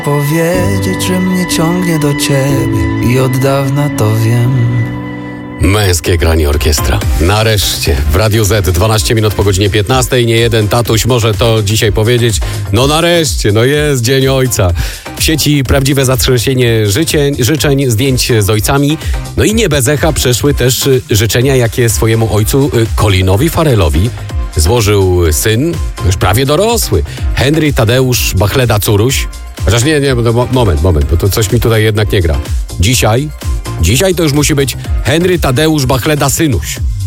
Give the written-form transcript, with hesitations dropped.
Powiedzieć, że mnie ciągnie do ciebie i od dawna to wiem. Męskie granie orkiestra. Nareszcie w Radiu Z 12 minut po godzinie 15. Nie jeden tatuś może to dzisiaj powiedzieć. No nareszcie, no jest Dzień Ojca. W sieci prawdziwe zatrzęsienie życzeń, zdjęć z ojcami. No i nie bez echa przeszły też życzenia, jakie swojemu ojcu Colinowi Farrellowi złożył syn, już prawie dorosły, Henry Tadeusz Bachleda-Curuś. Chociaż nie, moment, bo to coś mi tutaj jednak nie gra. Dzisiaj to już musi być Henry Tadeusz Bachleda-Synuś.